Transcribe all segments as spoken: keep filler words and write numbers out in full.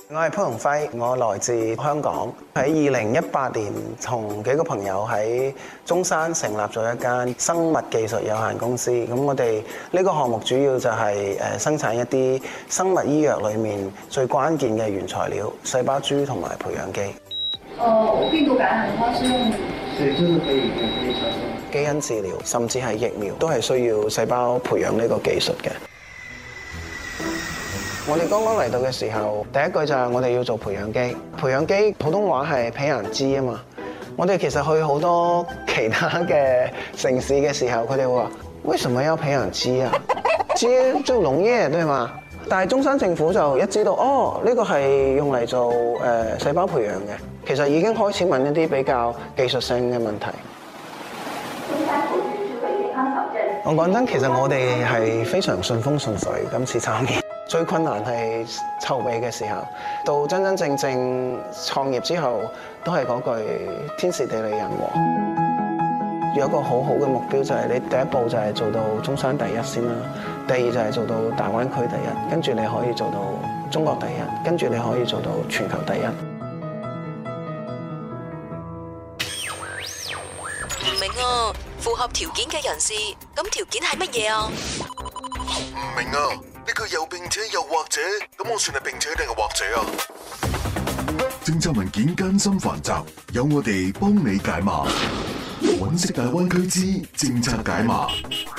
我係潘鴻輝，我來自香港。喺二零一八年，同幾個朋友喺中山成立咗一間生物技術有限公司。咁我哋呢個項目主要就係誒生產一啲生物醫藥裡面最關鍵嘅原材料——細胞株同埋培養基。 哦，病毒感染的話是用？ 係真係可以可以產生基因治療，甚至係疫苗都係需要細胞培養呢個技術嘅。我哋剛剛嚟到嘅時候，第一句就係我哋要做培養基。培養基普通話係培養基啊嘛。我哋其實去好多其他嘅城市嘅時候，佢哋會話：為什麼要培養基啊？基就農業對嘛？但係中山政府就一知道，哦，呢個係用嚟做誒細胞培養嘅，其實已經開始問一啲比較技術性嘅問題。 中山投資智慧健康小鎮。 我講真，其實我哋係非常順風順水今次參與。最困難係籌備嘅時候，到真真正正創業之後，都係嗰句天時地利人和。有一個好好嘅目標就係你第一步就係做到中山第一先啦，第二就係做到大灣區第一，跟住你可以做到中國第一，跟住你可以做到全球第一。 唔明啊，符合條件嘅人士，咁條件係乜嘢啊？ 唔明啊。呢個又並且又或者，咁我算係並且定係或者啊？政策文件艱辛繁雜，有我哋幫你解碼。揾食大灣區之政策解碼。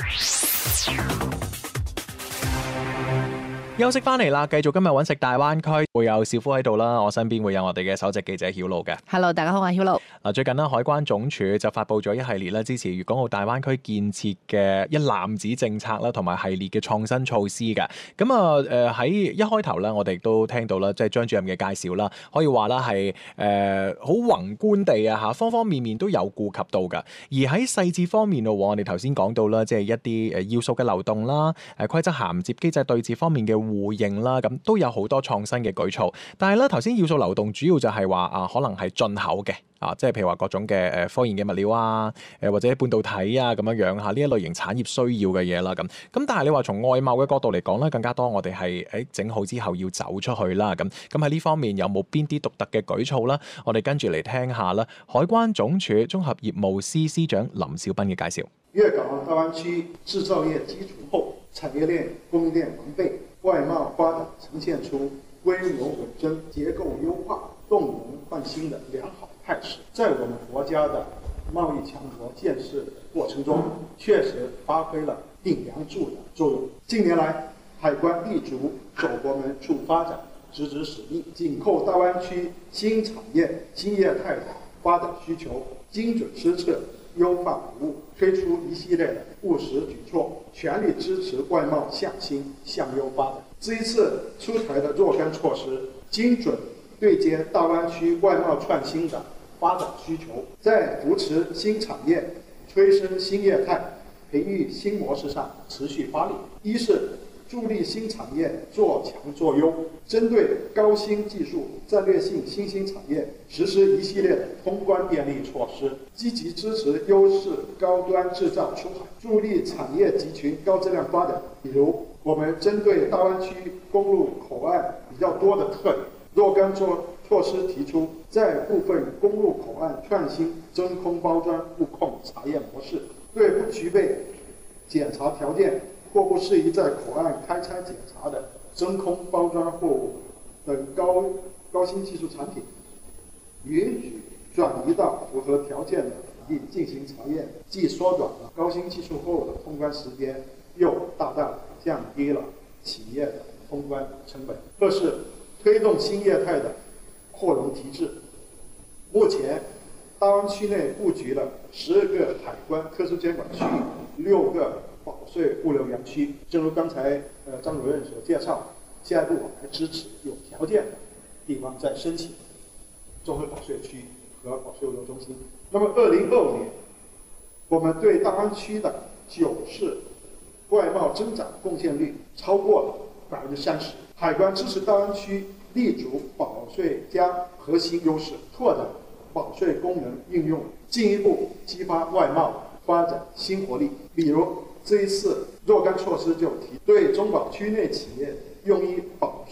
休息翻嚟啦，繼續今日揾食大灣區，會有小夫喺度啦，我身邊會有我哋嘅首席記者曉露嘅。 Hello， 大家好，我係曉露。 嗱，最近咧，海關總署就發布咗一系列咧支持粵港澳大灣區建設嘅一攬子政策啦，同埋系列嘅創新措施嘅。咁啊，誒喺一開頭咧，我哋都聽到啦，即係張主任嘅介紹啦，可以話啦係誒好宏觀地啊嚇，方方面面都有顧及到㗎。而喺細節方面咯，我哋頭先講到啦，即係一啲誒要素嘅流動啦，誒規則銜接機制對接方面嘅互認啦，咁都有好多創新嘅舉措。但係咧，頭先要素流動主要就係話啊，可能係進口嘅啊，即係譬如話各種嘅誒科研嘅物料啊，誒或者半導體啊咁樣樣嚇呢一類型產業需要嘅嘢啦咁。咁但係你話從外貿嘅角度嚟講咧，更加多我哋係誒整好之後要走出去啦咁。咁喺呢方面有冇邊啲獨特嘅舉措啦？我哋跟住嚟聽下啦，海關總署綜合業務司司長林少斌嘅介紹。 粵港澳大灣區製造業基礎厚，產業鏈供應鏈完備，外貿發展呈現出規模穩增、結構優化、動能換新的良好態勢。在我們國家的貿易強國建設的過程中，確實發揮了頂梁柱的作用。近年來，海關立足走國門處發展，直指使命，緊扣大灣區新產業、新業態的發展需求，精準施策，優化服務，推出一系列的務實舉措，全力支持外貿向新向優發展。這一次出台的若干措施，精準對接大灣區外貿創新的發展需求，在扶持新產業、催生新業態、培育新模式上持續發力。一是助力新產業做強做優，針對高新技術、戰略性新興產業實施一系列的通關便利措施，積極支持優勢高端製造出海，助力產業集群高質量發展。比如，我們針對大灣區公路口岸比較多的特點，若干措措施提出，在部分公路口岸創新真空包裝物控查驗模式，對不具備檢查條件或不適宜在口岸開拆檢查的真空包裝貨物等高高新技術產品，允許轉移到符合條件的地進行查驗，既縮短了高新技術貨物的通關時間，又大大降低了企業的通關成本。二是推動新業態的擴容提質。目前，大灣區內布局了十二個海關特殊監管區域，六個保稅物流園區。正如剛才呃張主任所介紹，下一步我們還支持有條件的地方再申請綜合保稅區和保稅物流中心。那麼，二零二五年，我們對大灣區的九市外貿增長貢獻率超過了百分之三十。海關支持大灣區立足保稅加核心優勢，拓展保稅功能應用，進一步激發外貿發展新活力。比如這一次若干措施就提對中保區內企業用於保稅融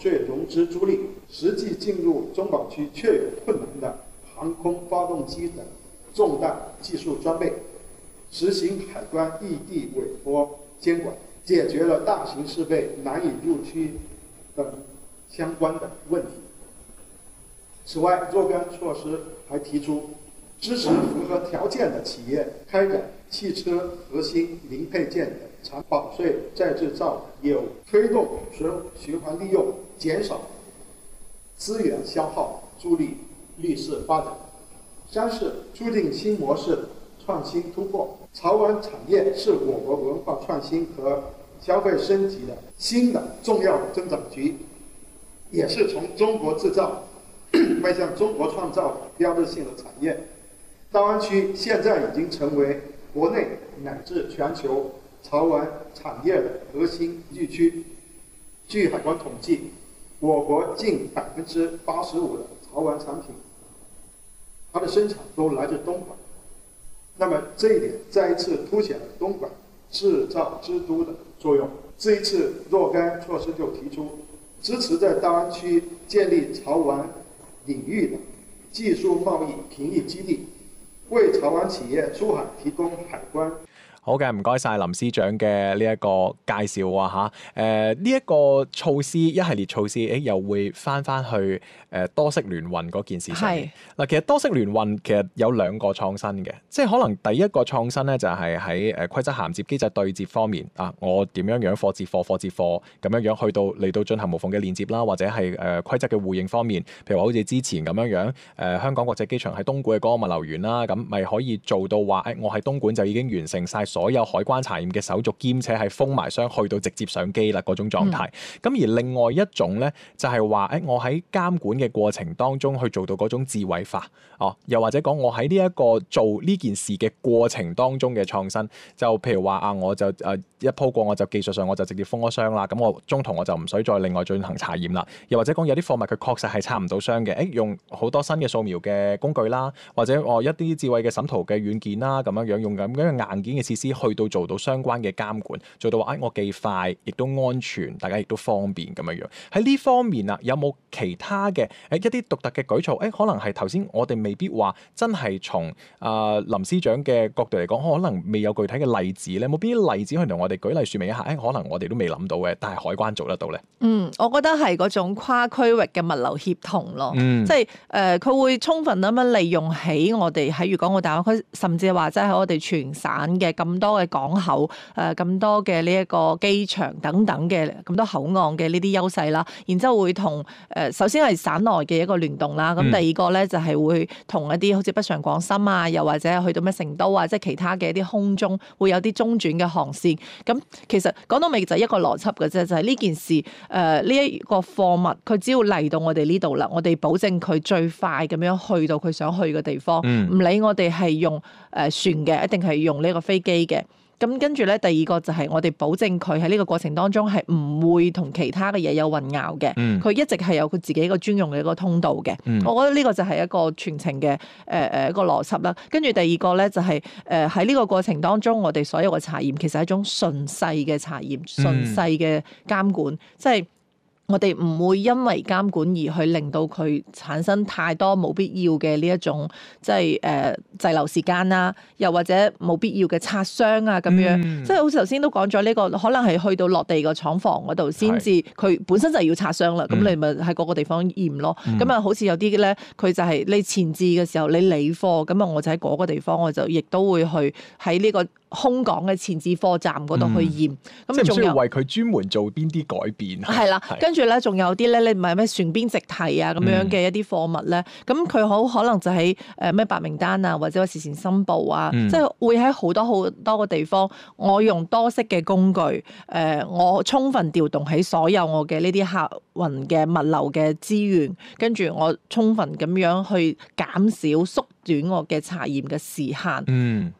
資租賃，實際進入中保區確有困難的航空發動機等重大技術裝備，實行海關異地委託監管，解決了大型設備難以入區等相關的問題。此外，若干措施還提出支持符合條件的企業開展汽車核心零配件的長保稅再製造業務，推動循循環利用，減少資源消耗，助力綠色發展。三是促進新模式創新突破。潮玩產業是我國文化創新和消費升級的新的重要增長局，也是從中國製造邁向中國創造標誌性的產業。大灣區現在已經成為國內乃至全球潮玩產業的核心地區。據海關統計，我國近百分之八十五的潮玩產品，它的生產都來自東莞。那麼這一點再一次凸顯了東莞製造之都的作用。這一次若干措施就提出支持在大灣區建立潮玩領域的技術貿易平抑基地，為潮玩企業出海提供海關。 好嘅，唔該晒林司長嘅呢一個介紹啊嚇。誒呢一個措施一系列措施，誒又會翻翻去誒、呃、多式聯運嗰件事上面。嗱，其實多式聯運其實有兩個創新嘅，即係可能第一個創新咧就係喺誒規則銜接機制對接方面啊，我點樣樣貨接貨貨接貨咁樣樣去到嚟到進行無縫嘅連接啦，或者係誒、呃、規則嘅互認方面，譬如話好似之前咁樣樣誒、呃、香港國際機場喺東莞嘅嗰個物流園啦，咁咪可以做到話誒、哎、我喺東莞就已經完成晒所有海關查驗嘅手續，兼且係封埋箱去到直接上機啦嗰種狀態。咁、嗯、而另外一種咧，就係話誒，我喺監管嘅過程當中去做到嗰種智慧化，哦，又或者講我喺呢一個做呢件事嘅過程當中嘅創新，就譬如話啊，我就誒、啊、一鋪過我就技術上我就直接封咗箱啦，咁我中途我就唔使再另外進行查驗啦。又或者講有啲貨物佢確實係插唔到箱嘅，誒用好多新嘅掃描嘅工具啦，或者我、哦、一啲智慧嘅審圖嘅軟件啦，咁樣樣用咁樣嘅硬件嘅設施去到做到相關嘅監管，做到話誒、哎、我既快，亦都安全，大家亦都方便咁樣樣。喺呢方面啊，有冇其他嘅誒一啲獨特嘅舉措？誒可能係頭先我哋未必話真係從啊林司長嘅角度嚟講，可能未有具體嘅例子咧。冇邊啲例子可以同我哋舉例説明一下？誒可能我哋都未諗到嘅，但係海關做得到咧。 嗯，我覺得係嗰種跨區域嘅物流協同咯， 嗯、 即係誒佢會充分咁樣利用起我哋喺粵港澳大灣區，甚至係話即係喺我哋全省嘅咁多嘅港口，誒、呃、咁多嘅呢一個機場等等嘅咁多口岸嘅呢啲優勢啦，然之後會同誒、呃、首先係省內嘅一個聯動啦，咁、嗯、第二個咧就係會同一啲好似北上廣深啊，又或者去到咩成都啊，即係其他嘅一啲空中會有啲中轉嘅航線。咁其實講到尾就係一個邏輯嘅啫，就係、是、呢件事誒呢一個貨物佢只要嚟到我哋呢度啦，我哋保證佢最快咁樣去到佢想去嘅地方，唔、嗯、理我哋係用誒船嘅，一定係用呢個飛機嘅。咁跟住咧，第二個就係我哋保證佢喺呢個過程當中係唔會同其他嘅嘢有混淆嘅。佢、嗯、一直係有佢自己一個專用嘅一個通道嘅。嗯、我覺得呢個就係一個全程嘅誒誒一個邏輯啦。跟住第二個咧就係誒喺呢個過程當中，我哋所有嘅查驗其實係一種順勢嘅查驗、順勢嘅監管，嗯、即係。我哋唔會因為監管而去令到佢產生太多冇必要嘅呢一種即係誒滯留時間啦，又或者冇必要嘅擦傷啊咁樣，嗯、即係好似頭先都講咗呢個，可能係去到落地個廠房嗰度先至，佢是本身就係要擦傷啦，咁、嗯、你咪喺嗰個地方驗咯。咁啊、嗯，好似有啲咧，佢就係你前置嘅時候你理貨，咁啊我就喺嗰個地方，我就亦都會去喺呢個空港嘅前置貨站嗰度去驗。咁即係唔需要為佢專門做邊啲改變。係啦，跟住咧仲有啲咧，你唔係咩船邊直提啊咁樣嘅一啲貨物咧，咁佢好可能就喺誒咩白名單啊，或者事前申報啊，嗯、即係會喺好多好多個地方，我用多式嘅工具，誒、呃、我充分調動起所有我嘅呢啲客運嘅物流嘅資源，跟住我充分咁樣去減少縮短我嘅查驗嘅時限。嗯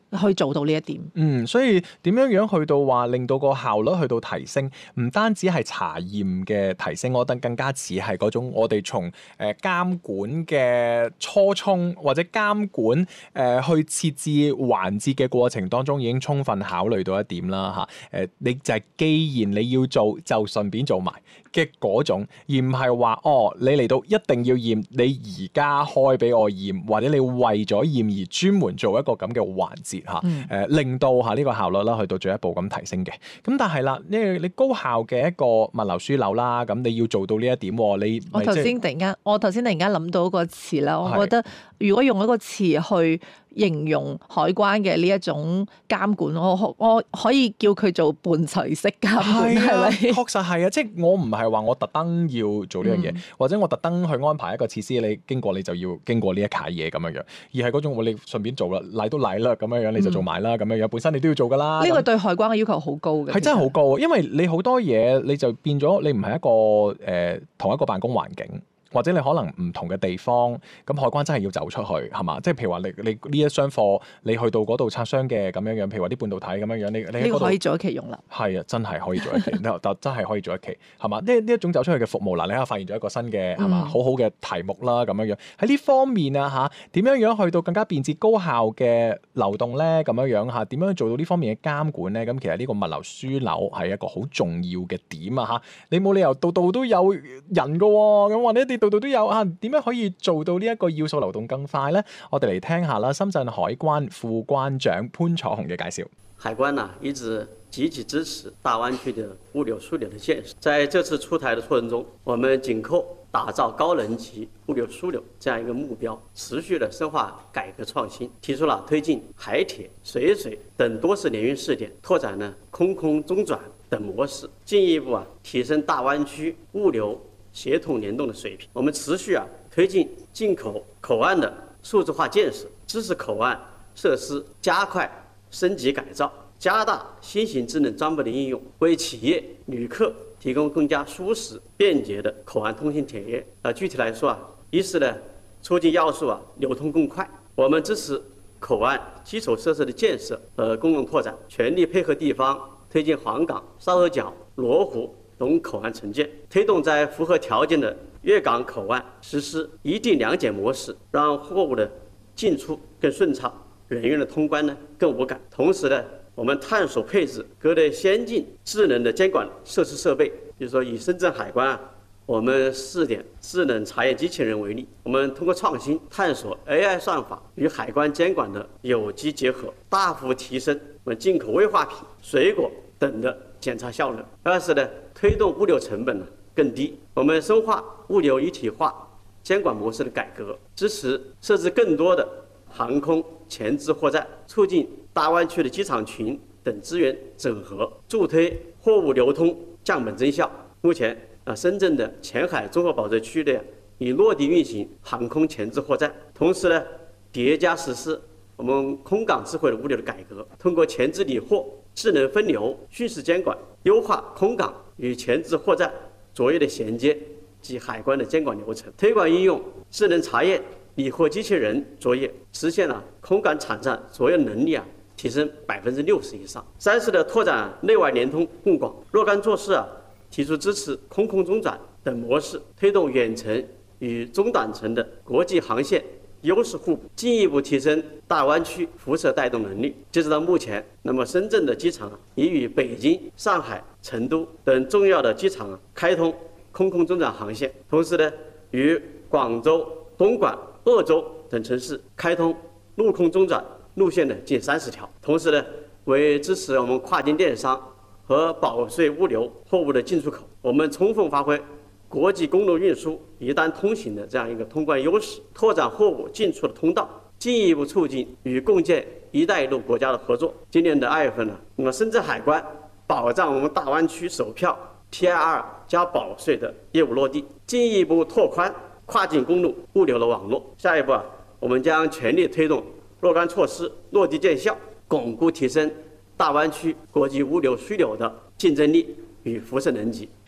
去做到呢一點。 嗯，所以點樣樣去到話令到個效率去到提升，唔單止係查驗嘅提升，我覺得更加似係嗰種我哋從誒監管嘅初衷或者監管誒、呃、去設置環節嘅過程當中已經充分考慮到一點啦嚇。誒、呃，你就係既然你要做就順便做埋嘅嗰種，而唔係話哦你嚟到一定要驗，你而家開俾我驗，或者你為咗驗而專門做一個咁嘅環節。嚇，誒令到嚇呢個效率啦，去到進一步咁提升嘅。咁但係啦，呢你高效嘅一個物流樞紐啦，咁你要做到呢一點，你我頭先突然間，我頭先突然間諗到一個詞啦，我覺得如果用一個詞去形容海關嘅呢一種監管，我我可以叫佢做伴隨式監管，係咪、啊？ 確實係啊，即係我唔係話我特登要做呢樣嘢，嗯、或者我特登去安排一個設施，你經過你就要經過呢一攤嘢咁樣樣，而係嗰種我你順便做啦，嚟都嚟啦咁樣樣，你就做埋啦咁樣樣，本身你都要做噶啦。呢個對海關嘅要求好高嘅， 係真係好高，因為你好多嘢你就變咗你唔係一個誒、呃、同一個辦公環境。或者你可能唔同嘅地方，咁海關真係要走出去，係嘛？即係譬如話你你呢一箱貨，你去到嗰度拆箱嘅咁樣樣，譬如話啲半導體咁樣樣，你你呢個可以做一期用啦。 係啊，真係可以做一期，但真係可以做一期，係嘛？呢呢一種走出去嘅服務，嗱，你喺度發現咗一個新嘅係嘛，好好嘅題目啦，咁樣樣喺呢方面啊嚇，點樣樣去到更加便捷高效嘅流動咧？咁樣樣嚇，點樣做到呢方面嘅監管咧？咁其實呢個物流樞紐係一個好重要嘅點啊嚇，你冇理由度度都有人㗎喎，咁或者你度度都有啊？點樣可以做到呢一個要素流動更快呢？我哋嚟聽下啦，深圳海關副關長潘楚紅嘅介紹。 海關呢一直積極支持大灣區的物流樞紐的建設，在這次出台的過程中，我們緊扣打造高能級物流樞紐這樣一個目標，持續的深化改革創新，提出了推進海鐵、水水等多式聯運試點，拓展呢空空中轉等模式，進一步啊提升大灣區物流協同聯動的水平。我們持續啊推進進口口岸的數字化建設，支持口岸設施加快升級改造，加大新型智能裝備的應用，為企業旅客提供更加舒適便捷的口岸通行體驗。啊，具體來說啊，一是呢促進要素啊流通更快，我們支持口岸基礎設施的建設和公用拓展，全力配合地方推進黃崗、沙頭角、羅湖等口岸承建，推動在符合條件的粵港口岸實施一地兩檢模式，讓貨物的進出更順暢，人員的通關呢更無感。同時呢，我們探索配置各類先進智能的監管設施設備，比如說以深圳海關啊，我們試點智能查驗機器人為例，我們通過創新探索 A I 算法與海關監管的有機結合，大幅提升我們進口危化品、水果等的檢查效率。二是呢，推動物流成本呢更低，我們深化物流一體化監管模式的改革，支持設置更多的航空前置貨站，促進大灣區的機場群等資源整合，助推貨物流通降本增效。目前啊，深圳的前海綜合保稅區內已落地運行航空前置貨站，同時呢，疊加實施我們空港智慧的物流的改革，通過前置理貨、智能分流、虛實監管，優化空港與前置貨站作業的銜接及海關的監管流程，推廣應用智能查驗理貨機器人作業，實現了空港場站作業能力啊提升百分之六十以上。三是的，拓展內外聯通共廣，若干措施啊提出支持空空中轉等模式，推動遠程與中短程的國際航線優勢互補，進一步提升大灣區輻射帶動能力。截止到目前，那麼深圳的機場已與北京、上海、成都等重要的機場開通空空中轉航線，同時呢，與廣州、東莞、鄂州等城市開通陸空中轉路線的近三十條。同時呢，為支持我們跨境電商和保稅物流貨物的進出口，我們充分發揮國際公路運輸一單通行的這樣一個通關優勢，拓展貨物進出的通道，進一步促進與共建“一帶一路”國家的合作。今年的二月份呢，那麼深圳海關保障我們大灣區首票 T I R 加保稅的業務落地，進一步拓寬跨境公路物流的網絡。下一步啊，我們將全力推動若干措施落地見效，鞏固提升大灣區國際物流樞紐的競爭力與輻射能級。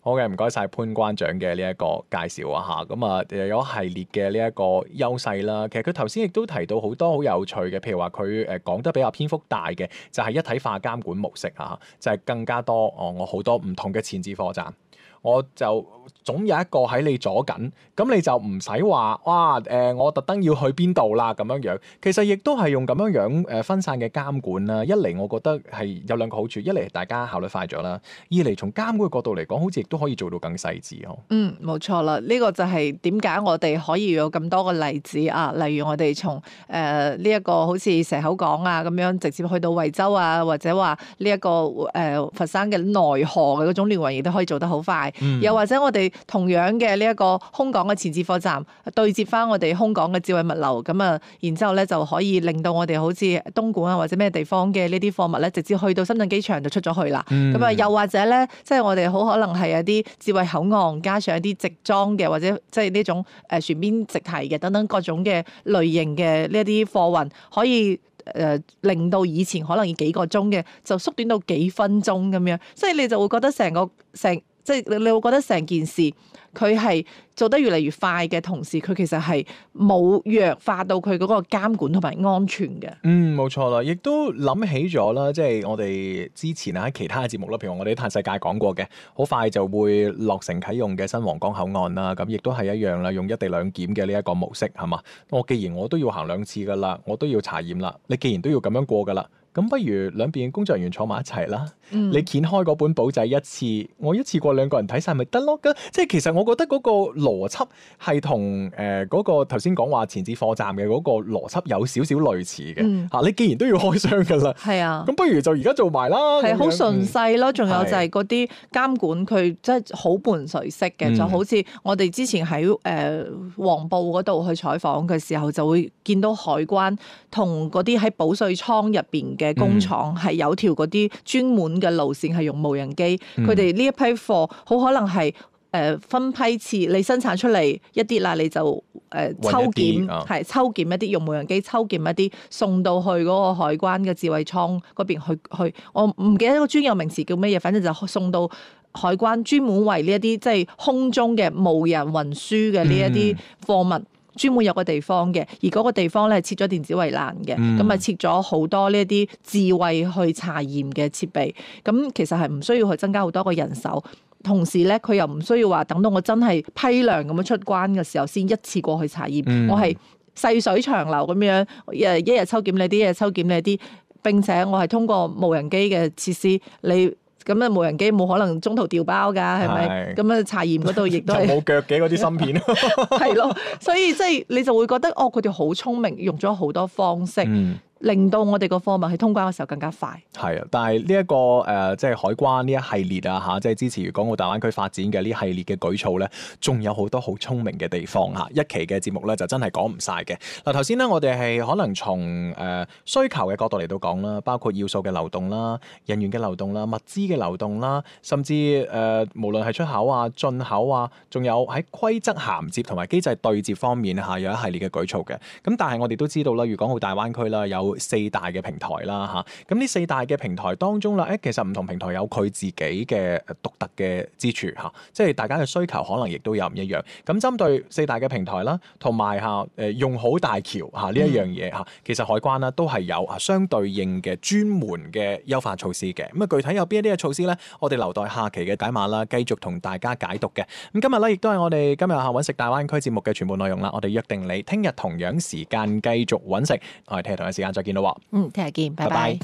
好嘅，唔該晒潘關長嘅呢一個介紹啊嚇，咁啊又有一系列嘅呢一個優勢啦。其實佢頭先亦都提到好多好有趣嘅，譬如話佢誒講得比較篇幅大嘅，就係一體化監管模式啊，就係更加多哦，我好多唔同嘅前置貨站。我就總有一個喺你左緊，咁你就唔使話哇誒、呃，我特登要去邊度啦咁樣樣。其實亦都係用咁樣樣誒分散嘅監管啦。一嚟我覺得係有兩個好處，一嚟大家效率快咗啦，二嚟從監管嘅角度嚟講，好似亦都可以做到更細緻呵。 嗯，冇錯啦，呢、這個就係點解我哋可以有咁多個例子啊？例如我哋從誒呢一個好似蛇口港啊咁樣，直接去到惠州啊，或者話呢一個誒、呃、佛山嘅內河嘅嗰種聯運，亦都可以做得好快。嗯、又或者我哋同樣嘅呢一個空港嘅前置貨站對接翻我哋空港嘅智慧物流，咁啊，然之後咧就可以令到我哋好似東莞啊或者咩地方嘅呢啲貨物咧，直接去到深圳機場就出咗去啦。咁啊、嗯，又或者咧，即係我哋好可能係一啲智慧口岸加上一啲直裝嘅，或者即係呢種誒船邊直提嘅等等各種嘅類型嘅呢一啲貨運，可以誒、呃、令到以前可能要幾個鐘嘅，就縮短到幾分鐘咁樣，所以你就會覺得成個成。即係你你會覺得成件事佢係做得越嚟越快嘅同時，佢其實係冇弱化到佢嗰個監管同埋安全嘅。 嗯，冇錯啦，亦都諗起咗啦，即係我哋之前喺其他嘅節目啦，譬如我哋嘆世界講過嘅，好快就會落成啟用嘅新皇崗口岸啦，咁亦都係一樣啦，用一地兩檢嘅呢一個模式係嘛？我既然我都要行兩次㗎啦，我都要查驗啦，你既然都要咁樣過㗎啦。咁不如兩邊工作人員坐埋一齊啦，嗯、你掀開嗰本簿仔一次，我一次過兩個人睇晒咪得咯？咁即係其實我覺得嗰個邏輯係同誒嗰個頭先講話前置貨站嘅嗰個邏輯有少少類似嘅嚇、嗯啊。你既然都要開箱㗎啦，係啊，咁不如就而家做埋啦， 係好順勢咯。仲、嗯、有就係嗰啲監管佢真係好伴隨式嘅，嗯、就好似我哋之前喺誒、呃、黃埔嗰度去採訪嘅時候，就會見到海關同嗰啲喺保稅倉入邊嘅工廠係有條嗰啲專門嘅路線係用無人機，佢哋呢一批貨好可能係誒、呃、分批次，你生產出嚟一啲啦，你就誒、呃、抽檢係、哦、抽檢一啲用無人機抽檢一啲送到去嗰個海關嘅智慧倉嗰邊去去，我唔記得個專有名詞叫乜嘢，反正就送到海關專門為呢一啲即係空中嘅無人運輸嘅呢一啲貨物。嗯專門有個地方嘅，而嗰個地方咧設咗電子圍欄嘅，咁啊、嗯、設咗好多呢一啲智慧去查驗嘅設備，咁其實係唔需要去增加好多個人手，同時咧佢又唔需要話等到我真係批量咁樣出關嘅時候先一次過去查驗，嗯、我係細水長流咁樣，誒一日抽檢你啲，一日抽檢你啲，並且我係通過無人機嘅設施你。咁啊，無人機冇可能中途調包㗎，係咪？咁啊，查驗嗰度亦都係冇腳嘅嗰啲芯片， 係咯。所以即係你就會覺得，哦，佢哋好聰明，用咗好多方式。嗯令到我哋個貨物喺通關嘅時候更加快。係啊， 但係呢一個誒、呃，即係海關呢一系列啊嚇，即係支持粵港澳大灣區發展嘅呢系列嘅舉措咧，仲有好多好聰明嘅地方嚇。一期嘅節目咧就真係講唔晒嘅。嗱，頭先咧我哋係可能從誒、呃、需求嘅角度嚟到講啦，包括要素嘅流動啦、人員嘅流動啦、物資嘅流動啦，甚至誒、呃、無論係出口啊、進口啊，仲有喺規則銜接同埋機制對接方面嚇，有一系列嘅舉措嘅。咁但係我哋都知道啦，粵港澳大灣區啦有四大嘅平台啦嚇，咁呢四大嘅平台當中啦，誒其實唔同平台有佢自己嘅獨特嘅之處嚇，即係大家嘅需求可能亦都有唔一樣。咁針對四大嘅平台啦，同埋嚇誒用好大橋嚇呢一樣嘢嚇，其實海關啦都係有啊相對應嘅專門嘅優化措施嘅。咁啊具體有邊一啲嘅措施咧？我哋留待下期嘅解碼啦，繼續同大家解讀嘅。咁今日咧亦都係我哋今日下揾食大灣區節目嘅全部內容啦。我哋約定你聽日同樣時間繼續揾食，我哋聽日同一時間再見咯。 嗯，聽日見，拜拜。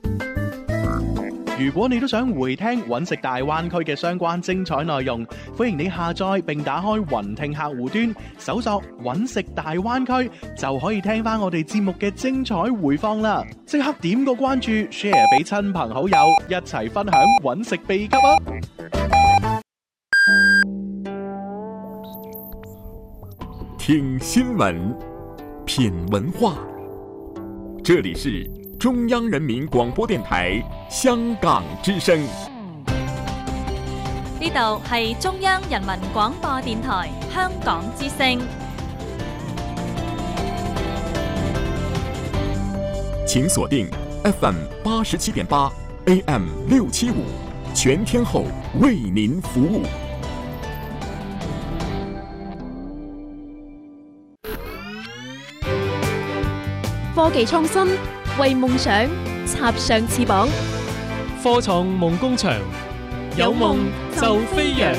如果你都想回聽揾食大灣區嘅相關精彩內容，歡迎你下載並打開雲聽客戶端，搜索揾食大灣區，就可以聽翻我哋節目嘅精彩回放啦！即刻點個關注 ，share 俾親朋好友，一齊分享揾食秘笈啊！ 聽新聞，品文化。這裡是中央人民廣播電台香港之聲。 呢度係中央人民廣播電台香港之聲。 請鎖定 F M 八十七點八 A M 六七五，全天候為您服務。 科技創新，為夢想插上翅膀。 科創夢工場，有夢就飛揚。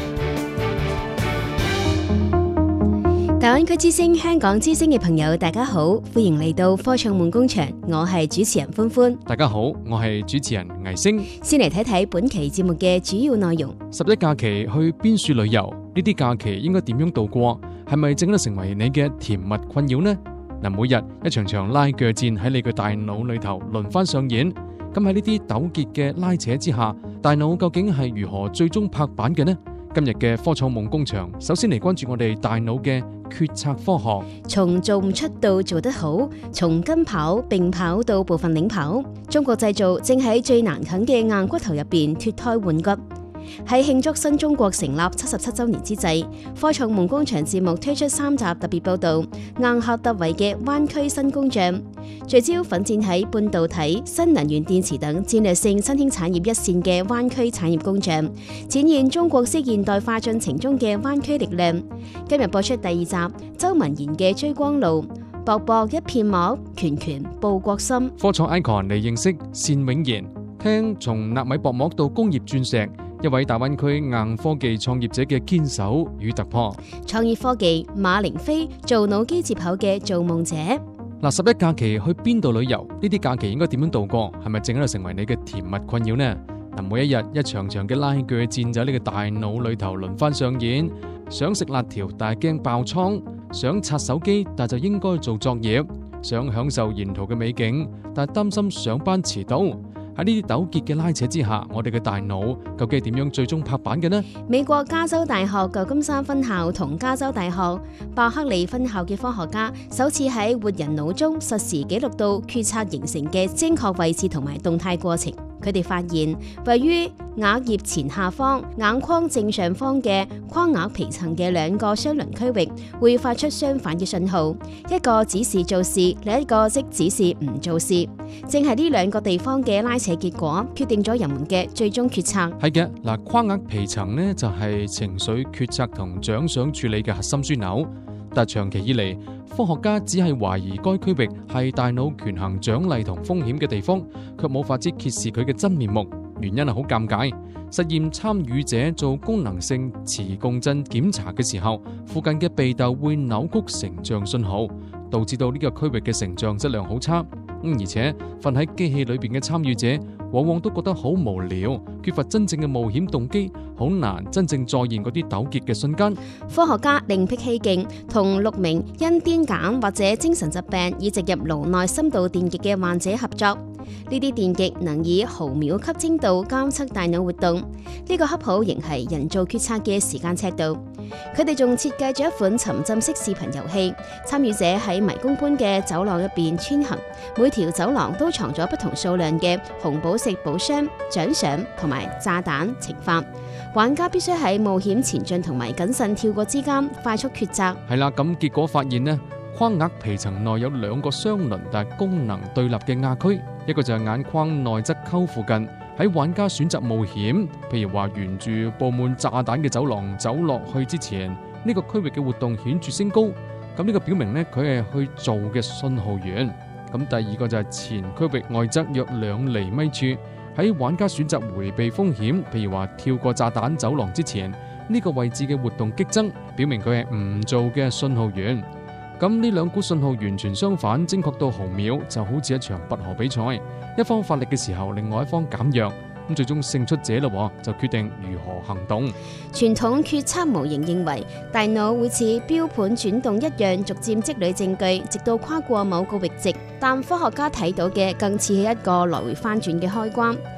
大灣區之聲、香港之聲嘅朋友，大家好，歡迎嚟到科創夢工場，我係主持人歡歡。 大家好，我係主持人魏星。 先嚟睇睇本期節目嘅主要內容。 十一假期去邊處旅遊？呢啲假期應該點樣度過？係咪正喺度成為你嘅甜蜜困擾呢？嗱，每日一場場拉鋸戰喺你嘅大腦裏頭輪番上演。咁喺呢啲糾結嘅拉扯之下，大腦究竟係如何最終拍板嘅呢？今日嘅科創夢工場，首先嚟關注我哋大腦嘅決策科學。 從做唔出到做得好，從跟跑並跑到部分領跑，中國製造正喺最難啃嘅硬骨頭入邊脫胎換骨。喺慶祝新中國成立七十七週年之際，科創夢工場節目推出三集特別報導，硬核突圍嘅灣區新工匠，聚焦奮戰喺半導體、新能源電池等戰略性新興產業一線嘅灣區產業工匠，展現中國式現代化進程中嘅灣區力量。今日播出第二集，周文賢嘅追光路，薄薄一片膜，拳拳報國心。 科創 icon 嚟認識單永賢，聽從納米薄膜到工業鑽石，一位大灣區硬科技創業者嘅堅守與突破。 創意科技馬凌飛做腦機接口嘅造夢者。 嗱，十一假期去邊度旅遊？呢啲假期應該點樣度過？係咪正喺度成為你嘅甜蜜困擾呢？嗱，每一日一場場嘅拉鋸戰就喺你嘅大腦裏頭輪番上演。想食辣條，但係驚爆瘡；想刷手機，但就應該做作業；想享受沿途嘅美景，但係擔心上班遲到。喺呢啲糾結嘅拉扯之下，我哋嘅大腦究竟係點樣最終拍板嘅呢？ 美國加州大學舊金山分校同加州大學伯克利分校嘅科學家，首次喺活人腦中實時記錄到決策形成嘅精確位置同埋動態過程。佢哋發現，位於額葉前下方、眼眶正上方嘅眶額皮層嘅兩個相鄰區域會發出相反嘅信號，一個指示做事，另一個即指示唔做事。正係呢兩個地方嘅拉扯結果，決定咗人們嘅最終決策。 係嘅，嗱，眶額皮層呢就係情緒決策同獎賞處理嘅核心樞紐。但長期以嚟，科學家只係懷疑該區域係大腦權衡獎勵同風險嘅地方，卻冇法子揭示佢嘅真面目。原因係好尷尬。實驗參與者做功能性磁共振檢查嘅時候，附近嘅鼻竇會扭曲成像信號，導致到呢個區域嘅成像質量好差。咁而且瞓喺機器裏邊嘅參與者，往往都覺得好無聊，缺乏真正嘅冒險動機，好難真正再現嗰啲糾結嘅瞬間。 科學家另辟蹊徑，同六名因癲癇或者精神疾病已植入顱內深度電極嘅患者合作。呢啲電極能以毫秒級精度監測大腦活動，呢個恰好仍係人造決策嘅時間尺度。佢哋仲設計咗一款沉浸式視頻遊戲，參與者喺迷宮般嘅走廊入邊穿行，每條走廊都藏咗不同數量嘅紅寶石寶箱、獎賞同埋炸彈懲罰。玩家必須喺冒險前進同埋謹慎跳過之間快速抉擇。 係啦，咁結果發現呢，眶額皮層內有兩個相鄰但係功能對立嘅亞區，一個就係眼眶內側溝附近。喺玩家選擇冒險，譬如話沿住佈滿炸彈嘅走廊走落去之前，呢個區域嘅活動顯著升高。咁呢個表明呢，佢係去做嘅信號源。咁第二個就係前區域外側約兩厘米處，喺玩家選擇迴避風險，譬如話跳過炸彈走廊之前，呢個位置嘅活動激增，表明佢係唔做嘅信號源。咁呢兩股信號完全相反，精確到毫秒，就好似一場拔河比賽。一方發力嘅時候，另外一方減弱，咁最終勝出者咯，就決定如何行動。 傳統決策模型認為，大腦會似標盤轉動一樣，逐漸積累證據，直到跨過某個閾值。但科學家睇到嘅更似係一個來回翻轉嘅開關。